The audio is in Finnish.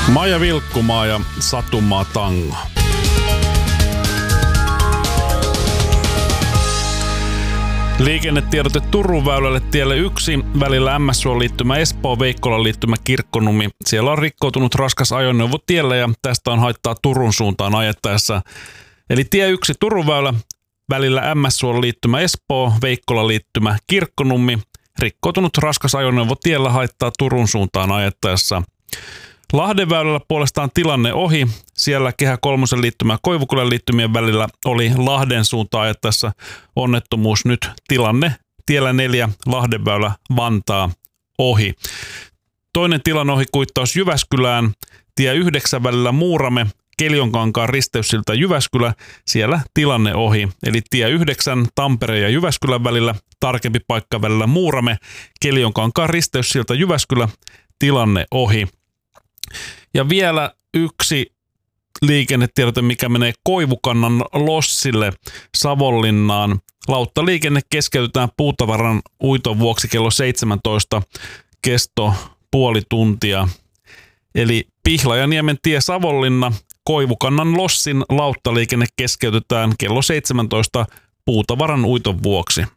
Maija Vilkkumaa ja Satumaa Tango. Liikennetiedote Turun väylälle tielle 1 välillä MS-suon liittymä Espoo, Veikkolan liittymä Kirkkonummi. Siellä on rikkoutunut raskas ajoneuvo tielle ja tästä on haittaa Turun suuntaan ajettaessa. Eli tie 1 Turun väylä välillä MS-suon liittymä Espoo, Veikkolan liittymä Kirkkonummi. Rikkoutunut raskas ajoneuvo tiellä haittaa Turun suuntaan ajettaessa. Lahden väylällä puolestaan tilanne ohi. Siellä Kehä 3 liittymä Koivukylän liittymien välillä oli Lahden suuntaan ajettaessa onnettomuus. Nyt tilanne tiellä 4 Lahden väylä Vantaa ohi. Toinen tilan ohikuittaus Jyväskylään. Tie 9 välillä Muurame, Keljonkankaan risteyssilta Jyväskylä. Siellä tilanne ohi. Eli tie 9 Tampereen ja Jyväskylän välillä, tarkempi paikka välillä Muurame, Keljonkankaan risteyssilta Jyväskylä. Tilanne ohi. Ja vielä yksi liikennetiedote, mikä menee Koivukannan lossille Savonlinnaan. Lauttaliikenne keskeytetään puutavaran uiton vuoksi kello 17, kesto puoli tuntia. Eli Pihlajaniemen tie Savonlinna, Koivukannan lossin lauttaliikenne keskeytetään kello 17 puutavaran uiton vuoksi.